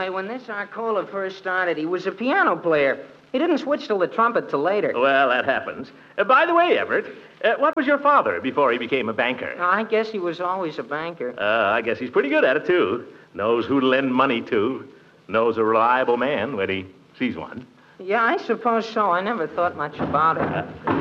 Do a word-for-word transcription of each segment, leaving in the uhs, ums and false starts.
Anyway, when this Arcola first started, he was a piano player. He didn't switch to the trumpet till later. Well, that happens. Uh, by the way, Everett, uh, what was your father before he became a banker? I guess he was always a banker. Uh, I guess he's pretty good at it, too. Knows who to lend money to. Knows a reliable man when he sees one. Yeah, I suppose so. I never thought much about it.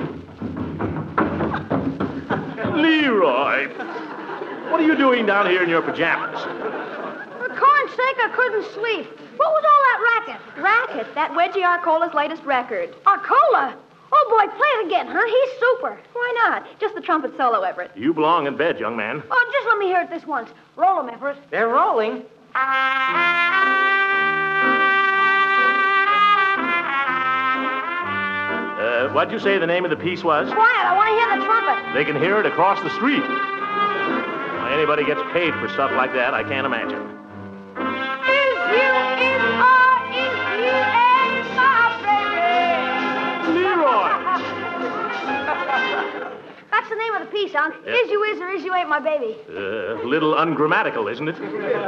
Leroy, what are you doing down here in your pajamas? For corn's sake, I couldn't sleep. What was all that racket? Racket? That Wedgie Arcola's latest record. Arcola? Oh, boy, play it again, huh? He's super. Why not? Just the trumpet solo, Everett. You belong in bed, young man. Oh, just let me hear it this once. Roll 'em, Everett. They're rolling. Uh, what'd you say the name of the piece was? Quiet, I want to hear the trumpet. They can hear it across the street. Why anybody gets paid for stuff like that, I can't imagine. Is you, is I, is you, and my baby. Leroy! That's the name of the piece, Unc. Yep. Is you is or is you ain't my baby. Uh, a little ungrammatical, isn't it? Boy,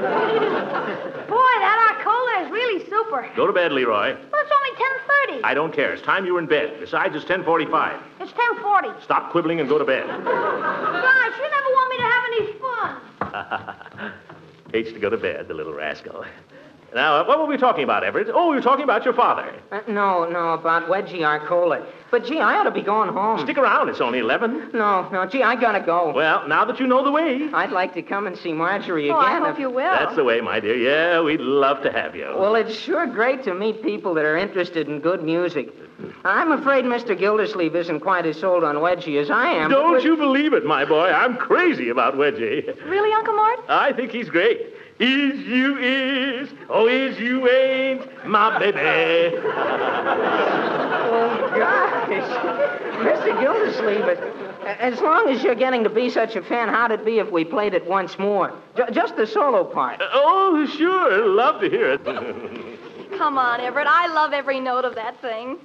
that Arcola is really super. Go to bed, Leroy. Well, it's only ten thirty. I don't care. It's time you were in bed. Besides, it's ten forty-five. It's ten forty. Stop quibbling and go to bed. Gosh, you never want me to have any fun. Hates to go to bed, the little rascal. Now, uh, what were we talking about, Everett? Oh, we were talking about your father. Uh, no, no, about Wedgie Arcola. But, gee, I ought to be going home. Stick around. It's only eleven. No, no, gee, I gotta go. Well, now that you know the way. I'd like to come and see Marjorie Oh, again. I hope if- you will. That's the way, my dear. Yeah, we'd love to have you. Well, it's sure great to meet people that are interested in good music. I'm afraid Mister Gildersleeve isn't quite as sold on Wedgie as I am. but Don't with- you believe it, my boy. I'm crazy about Wedgie. Really, Uncle Mort? I think he's great. Is you is, oh, is you ain't my baby. Oh, gosh. Mister Gildersleeve, but as long as you're getting to be such a fan, how'd it be if we played it once more? J- just the solo part. Oh, sure. Love to hear it. Come on, Everett. I love every note of that thing.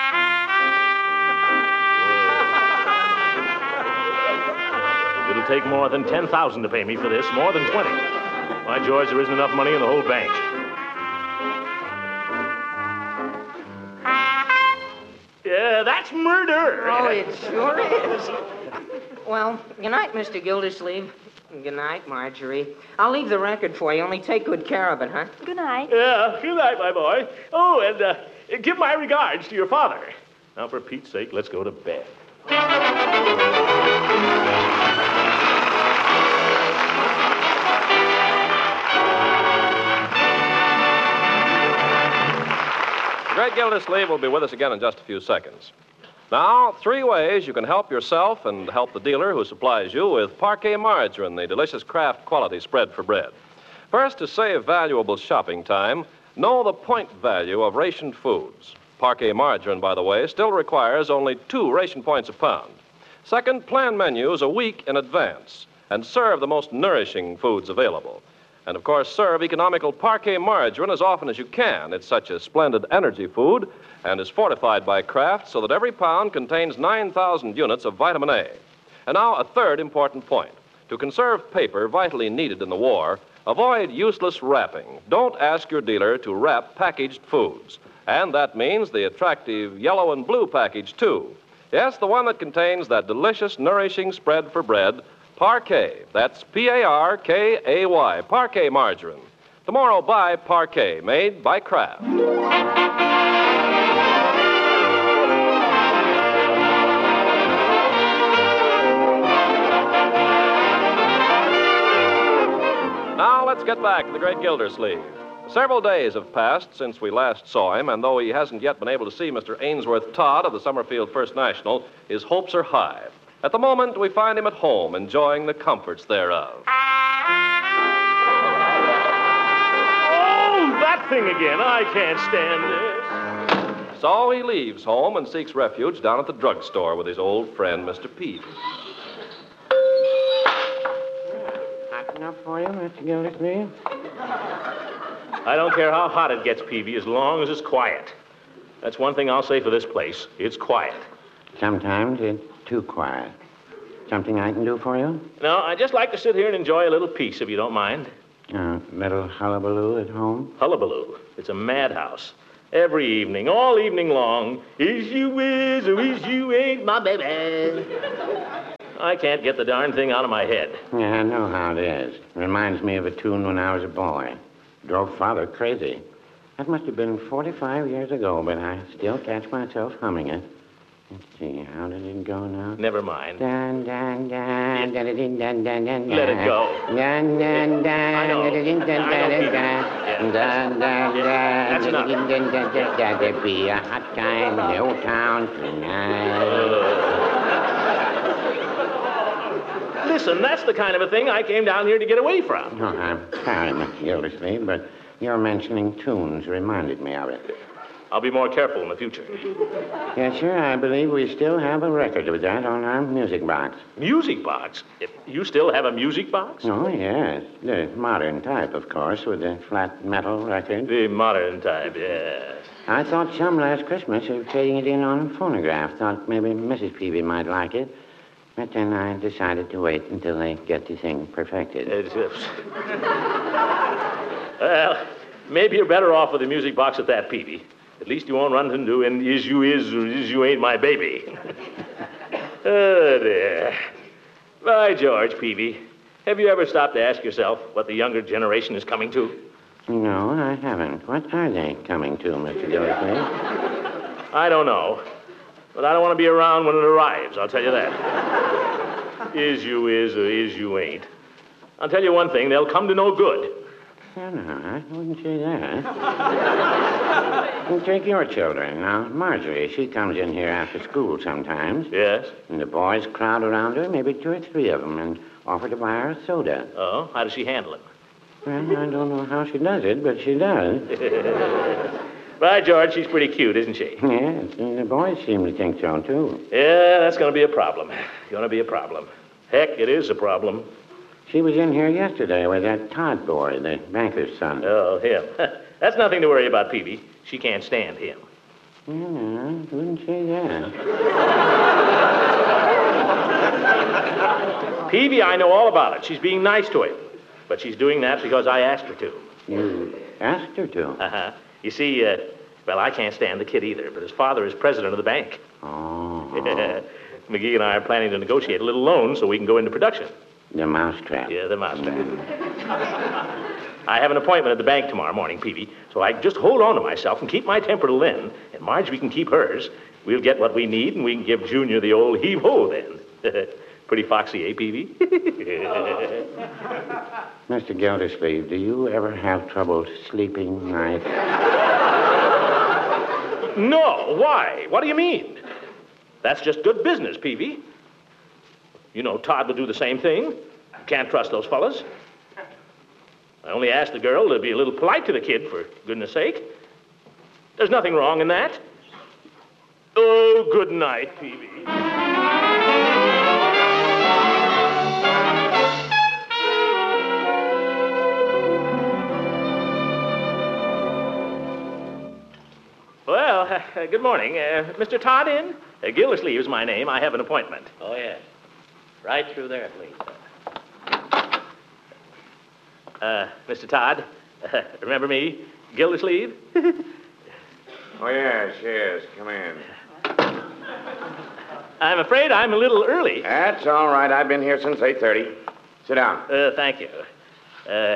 It'll take more than ten thousand dollars to pay me for this, more than twenty. By George, there isn't enough money in the whole bank. Yeah, that's murder. Oh, it sure is. Well, good night, Mister Gildersleeve. Good night, Marjorie. I'll leave the record for you. Only take good care of it, huh? Good night. Yeah, good night, my boy. Oh, and uh, give my regards to your father. Now, for Pete's sake, let's go to bed. Greg Gildersleeve will be with us again in just a few seconds. Now, three ways you can help yourself and help the dealer who supplies you with Parquet margarine, the delicious Kraft quality spread for bread. First, to save valuable shopping time, know the point value of rationed foods. Parquet margarine, by the way, still requires only two ration points a pound. Second, plan menus a week in advance and serve the most nourishing foods available. And, of course, serve economical Parquet margarine as often as you can. It's such a splendid energy food and is fortified by Kraft so that every pound contains nine thousand units of vitamin A. And now, a third important point. To conserve paper vitally needed in the war, avoid useless wrapping. Don't ask your dealer to wrap packaged foods. And that means the attractive yellow and blue package, too. Yes, the one that contains that delicious, nourishing spread for bread, Parquet. That's P A R K A Y, Parquet margarine. Tomorrow, buy Parquet, made by Kraft. Now, let's get back to the great Gildersleeve. Several days have passed since we last saw him, and though he hasn't yet been able to see Mister Ainsworth Todd of the Summerfield First National, his hopes are high. At the moment, we find him at home, enjoying the comforts thereof. Oh, that thing again. I can't stand this. So he leaves home and seeks refuge down at the drugstore with his old friend, Mister Peavy. Hot enough for you, Mister Gildersleeve? I don't care how hot it gets, Peavy, as long as it's quiet. That's one thing I'll say for this place. It's quiet. Sometimes it's too quiet. Something I can do for you? No, I'd just like to sit here and enjoy a little peace, if you don't mind. Uh, little hullabaloo at home? Hullabaloo. It's a madhouse. Every evening, all evening long, is you is or is you ain't my baby. I can't get the darn thing out of my head. Yeah, I know how it is. Reminds me of a tune when I was a boy. Drove Father crazy. That must have been forty-five years ago, but I still catch myself humming it. Let's see, how did it go now? Never mind. Dun, dun, dun, dun, dun, dun, dun, dun, Let it go. Dun, dun, dun, I know. dun, dun, dun, I know, dun, Peter. dun, Yeah. dun, dun, Yeah, that's dun, enough. dun, dun, dun, dun, dun. There'll be a hot time in the old town tonight. Listen, that's the kind of a thing I came down here to get away from. Oh, I'm sorry, Mister Gildersleeve, but your mentioning tunes reminded me of it. I'll be more careful in the future. Yes, sir, I believe we still have a record of that on our music box. Music box? If you still have a music box? Oh, yes. The modern type, of course, with the flat metal record. The modern type, yes. I thought some last Christmas of trading it in on phonograph. Thought maybe Missus Peavy might like it. But then I decided to wait until they get the thing perfected. It's, uh, well, maybe you're better off with the music box at that, Peavy. At least you won't run into an is you is or is you ain't my baby. Oh, dear. By George, Peavy, have you ever stopped to ask yourself what the younger generation is coming to? No, I haven't. What are they coming to, Mister Gildersleeve? I don't know. But I don't want to be around when it arrives, I'll tell you that. Is you is or is you ain't. I'll tell you one thing, they'll come to no good. No, no, I wouldn't say that. You take your children. Now, Marjorie, she comes in here after school sometimes. Yes? And the boys crowd around her, maybe two or three of them, and offer to buy her a soda. Oh, how does she handle it? Well, I don't know how she does it, but she does. By George, she's pretty cute, isn't she? Yes, and the boys seem to think so, too. Yeah, that's going to be a problem. Going to be a problem. Heck, it is a problem. She was in here yesterday with that Todd boy, the banker's son. Oh, him. That's nothing to worry about, Peavy. She can't stand him. Yeah, I wouldn't say that. Peavy, I know all about it. She's being nice to him. But she's doing that because I asked her to. You asked her to? Uh-huh. You see, uh, well, I can't stand the kid either, but his father is president of the bank. Oh. McGee and I are planning to negotiate a little loan so we can go into production. The mousetrap. Yeah, the mousetrap. I have an appointment at the bank tomorrow morning, Peavy, so I just hold on to myself and keep my temper till then, and Marjorie can keep hers. We'll get what we need, and we can give Junior the old heave-ho then. Pretty foxy, eh, Peavy? Mister Gildersleeve, do you ever have trouble sleeping nights? No, why? What do you mean? That's just good business, Peavy. You know, Todd will do the same thing. You can't trust those fellas. I only asked the girl to be a little polite to the kid, for goodness sake. There's nothing wrong in that. Oh, good night, Peavy. Well, uh, uh, good morning. Uh, Mister Todd in? Uh, Gildersleeve is my name. I have an appointment. Oh, yes. Right through there, please. Uh, Mister Todd, uh, remember me? Gildersleeve? Oh, yes, yes. Come in. I'm afraid I'm a little early. That's all right. I've been here since eight thirty. Sit down. Uh, thank you. Uh,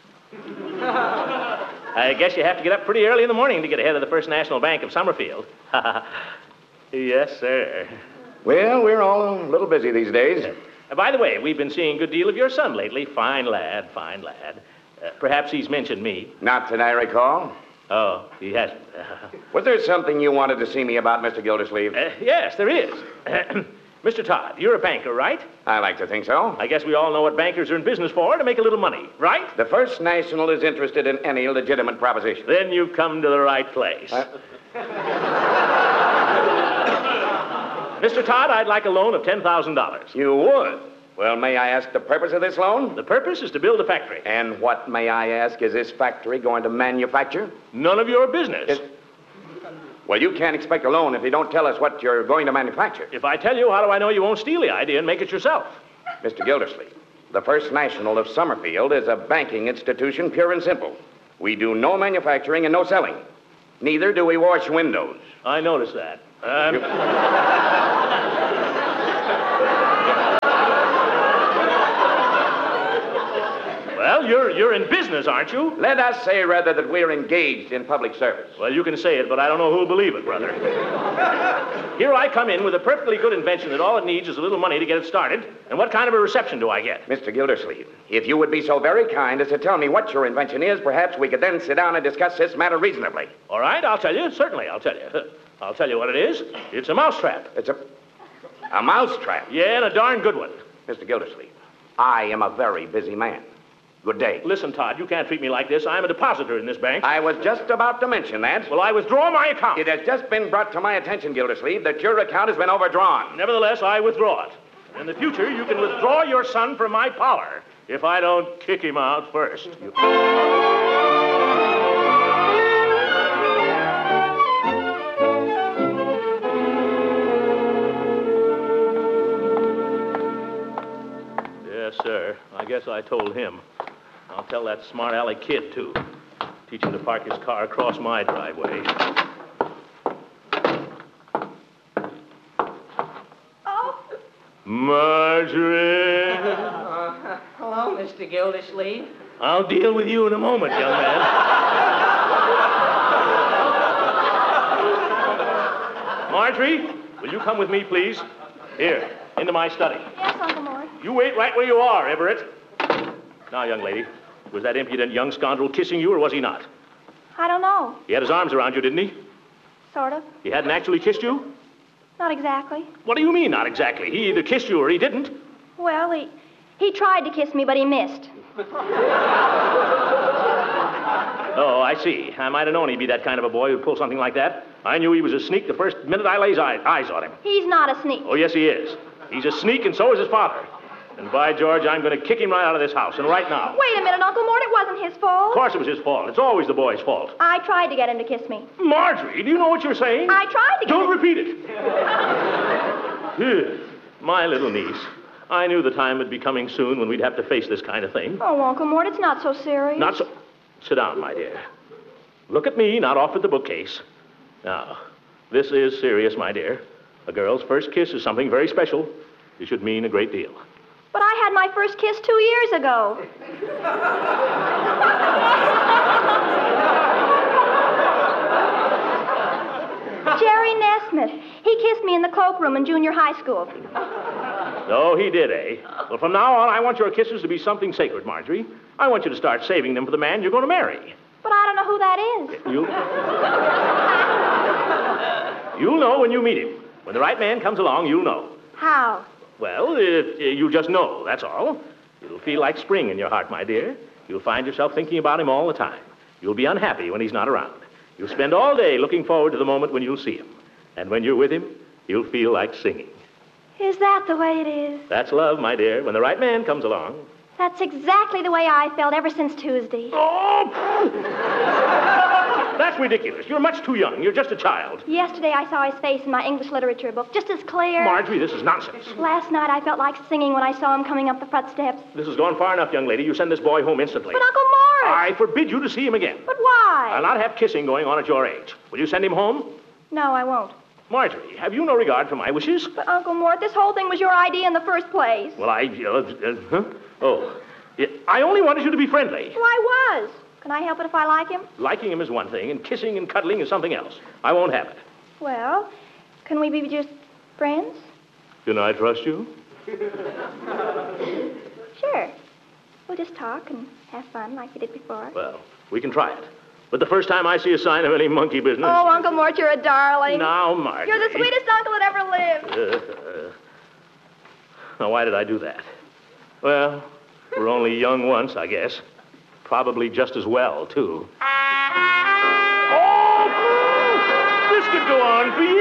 I guess you have to get up pretty early in the morning to get ahead of the First National Bank of Summerfield. Yes, sir. Well, we're all a little busy these days. Uh, by the way, we've been seeing a good deal of your son lately. Fine lad, fine lad. Uh, perhaps he's mentioned me. Not that I recall. Oh, he hasn't. Was there something you wanted to see me about, Mister Gildersleeve? Uh, yes, there is. Mister Todd, you're a banker, right? I like to think so. I guess we all know what bankers are in business for, to make a little money, right? The First National is interested in any legitimate proposition. Then you've come to the right place. Uh, Mister Todd, I'd like a loan of ten thousand dollars. You would? Well, may I ask the purpose of this loan? The purpose is to build a factory. And what, may I ask, is this factory going to manufacture? None of your business. It- Well, you can't expect a loan if you don't tell us what you're going to manufacture. If I tell you, how do I know you won't steal the idea and make it yourself? Mister Gildersleeve, The First National of Summerfield is a banking institution, pure and simple. We do no manufacturing and no selling. Neither do we wash windows. I noticed that. Um... Well, you're, you're in business, aren't you? Let us say, rather, that we're engaged in public service. Well, you can say it, but I don't know who'll believe it, brother. Here I come in with a perfectly good invention that all it needs is a little money to get it started. And what kind of a reception do I get? Mister Gildersleeve, if you would be so very kind as to tell me what your invention is, perhaps we could then sit down and discuss this matter reasonably. All right, I'll tell you. Certainly, I'll tell you. I'll tell you what it is. It's a mousetrap. It's a... a mousetrap? Yeah, and a darn good one. Mister Gildersleeve, I am a very busy man. Good day. Listen, Todd, you can't treat me like this. I'm a depositor in this bank. I was just about to mention that. Well, I withdraw my account. It has just been brought to my attention, Gildersleeve, that your account has been overdrawn. Nevertheless, I withdraw it. In the future, you can withdraw your son from my power if I don't kick him out first. You... Yes, sir. I guess I told him. I'll tell that smart aleck kid, too. Teach him to park his car across my driveway. Oh? Marjorie! Uh, hello, Mister Gildersleeve. I'll deal with you in a moment, young man. Marjorie, will you come with me, please? Here, into my study. Yes, Uncle Mort. You wait right where you are, Everett. Now, young lady, was that impudent young scoundrel kissing you, or was he not? I don't know. He had his arms around you, didn't he? Sort of. He hadn't actually kissed you? Not exactly. What do you mean, not exactly? He either kissed you or he didn't. Well, he he tried to kiss me, but he missed. Oh, I see. I might have known he'd be that kind of a boy who'd pull something like that. I knew he was a sneak the first minute I laid eyes on him. He's not a sneak. Oh, yes, he is. He's a sneak, and so is his father. And by George, I'm going to kick him right out of this house, and right now. Wait a minute, Uncle Mort. It wasn't his fault. Of course it was his fault. It's always the boy's fault. I tried to get him to kiss me. Marjorie, do you know what you're saying? I tried to get Don't him... repeat it. Here, my little niece. I knew the time would be coming soon when we'd have to face this kind of thing. Oh, Uncle Mort, it's not so serious. Not so... Sit down, my dear. Look at me, not off at the bookcase. Now, this is serious, my dear. A girl's first kiss is something very special. It should mean a great deal. But I had my first kiss two years ago. Jerry Nesmith. He kissed me in the cloakroom in junior high school. Oh, he did, eh? Well, from now on, I want your kisses to be something sacred, Marjorie. I want you to start saving them for the man you're going to marry. But I don't know who that is. You... You'll know when you meet him. When the right man comes along, you'll know. How? Well, if, uh, you just know, that's all. It'll feel like spring in your heart, my dear. You'll find yourself thinking about him all the time. You'll be unhappy when he's not around. You'll spend all day looking forward to the moment when you'll see him. And when you're with him, you'll feel like singing. Is that the way it is? That's love, my dear, when the right man comes along. That's exactly the way I felt ever since Tuesday. Oh! That's ridiculous. You're much too young. You're just a child. Yesterday I saw his face in my English literature book, just as clear. Marjorie, this is nonsense. Last night I felt like singing when I saw him coming up the front steps. This has gone far enough, young lady. You send this boy home instantly. But Uncle Morris! I forbid you to see him again. But why? I'll not have kissing going on at your age. Will you send him home? No, I won't. Marjorie, have you no regard for my wishes? But Uncle Mort, this whole thing was your idea in the first place. Well, I... Uh, uh, huh? Oh. Yeah, I only wanted you to be friendly. Well, I was. Can I help it if I like him? Liking him is one thing, and kissing and cuddling is something else. I won't have it. Well, can we be just friends? Can I trust you? Sure. We'll just talk and have fun like we did before. Well, we can try it. But the first time I see a sign of any monkey business... Oh, Uncle Mort, you're a darling. Now, Marjorie... You're the sweetest uncle that ever lived. Uh, uh, now, why did I do that? Well, we're only young once, I guess. Probably just as well, too. Oh! This could go on for